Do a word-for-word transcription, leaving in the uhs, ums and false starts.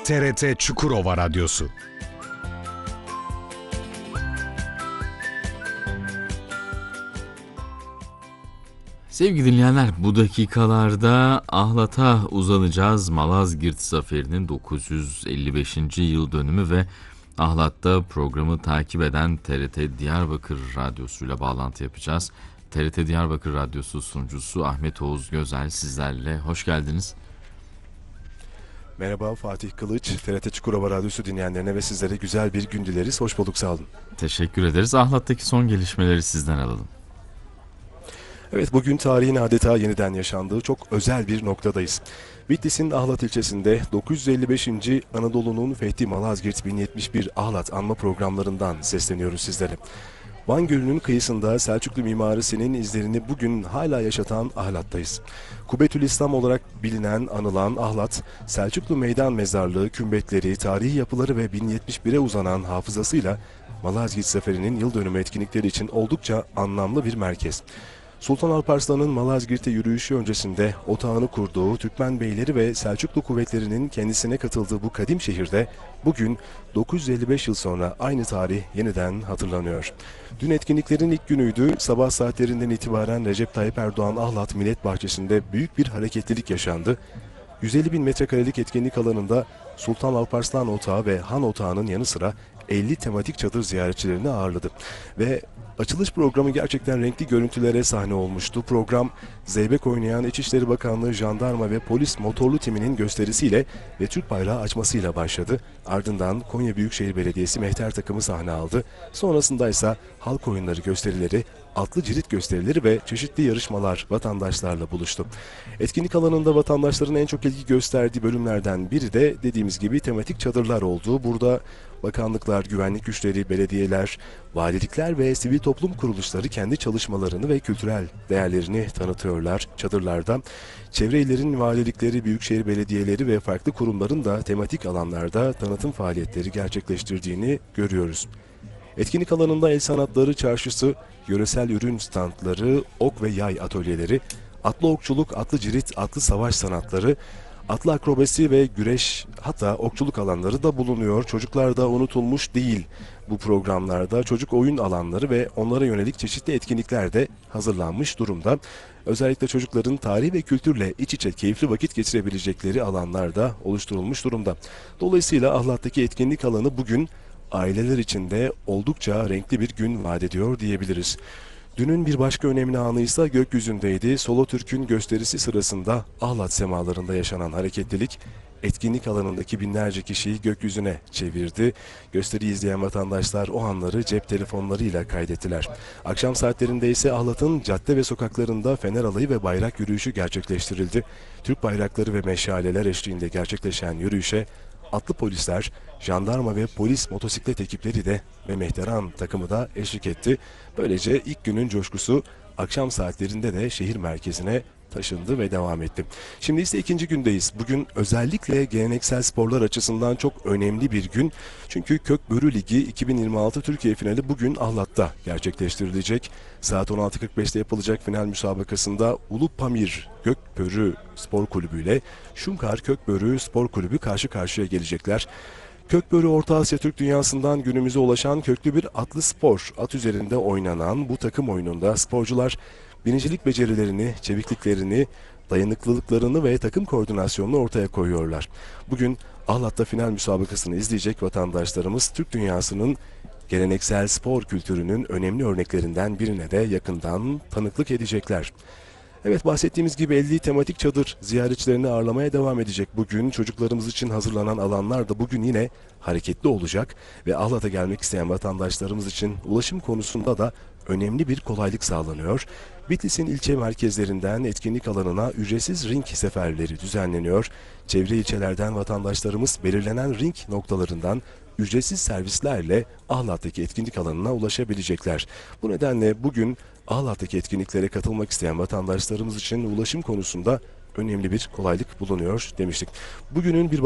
T R T Çukurova Radyosu. Sevgili dinleyenler, bu dakikalarda Ahlat'a uzanacağız. Malazgirt Zaferi'nin dokuz yüz elli beşinci yıl dönümü ve Ahlat'ta programı takip eden T R T Diyarbakır Radyosu'yla bağlantı yapacağız. T R T Diyarbakır Radyosu sunucusu Ahmet Oğuz Gözel sizlerle. Hoş geldiniz. Merhaba, Fatih Kılıç, T R T Çukurova Radyosu dinleyenlerine ve sizlere güzel bir gün dileriz. Hoş bulduk, sağ olun. Teşekkür ederiz. Ahlat'taki son gelişmeleri sizden alalım. Evet, bugün tarihin adeta yeniden yaşandığı çok özel bir noktadayız. Bitlis'in Ahlat ilçesinde dokuz yüz elli beşinci Anadolu'nun Fethi Malazgirt bin yetmiş bir Ahlat anma programlarından sesleniyoruz sizlere. Van Gölü'nün kıyısında Selçuklu mimarisinin izlerini bugün hala yaşatan Ahlat'tayız. Kubbetülislam olarak bilinen, anılan Ahlat, Selçuklu meydan mezarlığı, kümbetleri, tarihi yapıları ve bin yetmiş bire uzanan hafızasıyla Malazgirt Zaferi'nin yıl dönümü etkinlikleri için oldukça anlamlı bir merkez. Sultan Alparslan'ın Malazgirt'e yürüyüşü öncesinde otağını kurduğu Türkmen beyleri ve Selçuklu kuvvetlerinin kendisine katıldığı bu kadim şehirde bugün dokuz yüz elli beş yıl sonra aynı tarih yeniden hatırlanıyor. Dün etkinliklerin ilk günüydü. Sabah saatlerinden itibaren Recep Tayyip Erdoğan Ahlat Millet Bahçesi'nde büyük bir hareketlilik yaşandı. yüz elli bin metrekarelik etkinlik alanında Sultan Alparslan Otağı ve Han Otağı'nın yanı sıra elli tematik çadır ziyaretçilerini ağırladı. Ve açılış programı gerçekten renkli görüntülere sahne olmuştu. Program zeybek oynayan İçişleri Bakanlığı, Jandarma ve Polis motorlu timinin gösterisiyle ve Türk bayrağı açmasıyla başladı. Ardından Konya Büyükşehir Belediyesi mehter takımı sahne aldı. Sonrasında ise halk oyunları gösterileri, atlı cirit gösterileri ve çeşitli yarışmalar vatandaşlarla buluştu. Etkinlik alanında vatandaşların en çok ilgi gösterdiği bölümlerden biri de dediğimiz gibi tematik çadırlar oldu. Burada bakanlıklar, güvenlik güçleri, belediyeler, valilikler ve sivil toplum kuruluşları kendi çalışmalarını ve kültürel değerlerini tanıtıyorlar çadırlarda. Çevre illerin valilikleri, büyükşehir belediyeleri ve farklı kurumların da tematik alanlarda tanıtım faaliyetleri gerçekleştirdiğini görüyoruz. Etkinlik alanında el sanatları çarşısı, yöresel ürün standları, ok ve yay atölyeleri, atlı okçuluk, atlı cirit, atlı savaş sanatları, atlı akrobasi ve güreş, hatta okçuluk alanları da bulunuyor. Çocuklar da unutulmuş değil bu programlarda. Çocuk oyun alanları ve onlara yönelik çeşitli etkinlikler de hazırlanmış durumda. Özellikle çocukların tarih ve kültürle iç içe keyifli vakit geçirebilecekleri alanlar da oluşturulmuş durumda. Dolayısıyla Ahlat'taki etkinlik alanı bugün aileler için de oldukça renkli bir gün vaat ediyor diyebiliriz. Dünün bir başka önemli anı ise gökyüzündeydi. Solo Türk'ün gösterisi sırasında Ahlat semalarında yaşanan hareketlilik etkinlik alanındaki binlerce kişiyi gökyüzüne çevirdi. Gösteriyi izleyen vatandaşlar o anları cep telefonlarıyla kaydettiler. Akşam saatlerinde ise Ahlat'ın cadde ve sokaklarında fener alayı ve bayrak yürüyüşü gerçekleştirildi. Türk bayrakları ve meşaleler eşliğinde gerçekleşen yürüyüşe atlı polisler, jandarma ve polis motosiklet ekipleri de ve mehteran takımı da eşlik etti. Böylece ilk günün coşkusu akşam saatlerinde de şehir merkezine taşındı ve devam etti. Şimdi ise ikinci gündeyiz. Bugün özellikle geleneksel sporlar açısından çok önemli bir gün. Çünkü Kökbörü Ligi iki bin yirmi altı Türkiye finali bugün Ahlat'ta gerçekleştirilecek. Saat on altı kırk beşte yapılacak final müsabakasında Ulu Pamir Kökbörü Spor Kulübü ile Şunkar Kökbörü Spor Kulübü karşı karşıya gelecekler. Kökbörü Orta Asya Türk dünyasından günümüze ulaşan köklü bir atlı spor. At üzerinde oynanan bu takım oyununda sporcular binicilik becerilerini, çevikliklerini, dayanıklılıklarını ve takım koordinasyonunu ortaya koyuyorlar. Bugün Ahlat'ta final müsabakasını izleyecek vatandaşlarımız Türk dünyasının geleneksel spor kültürünün önemli örneklerinden birine de yakından tanıklık edecekler. Evet, bahsettiğimiz gibi elli tematik çadır ziyaretçilerini ağırlamaya devam edecek. Bugün çocuklarımız için hazırlanan alanlar da bugün yine hareketli olacak ve Ahlat'a gelmek isteyen vatandaşlarımız için ulaşım konusunda da önemli bir kolaylık sağlanıyor. Bitlis'in ilçe merkezlerinden etkinlik alanına ücretsiz ring seferleri düzenleniyor. Çevre ilçelerden vatandaşlarımız belirlenen ring noktalarından ücretsiz servislerle Ahlat'taki etkinlik alanına ulaşabilecekler. Bu nedenle bugün Ahlat'taki etkinliklere katılmak isteyen vatandaşlarımız için ulaşım konusunda önemli bir kolaylık bulunuyor demiştik. Bugünün bir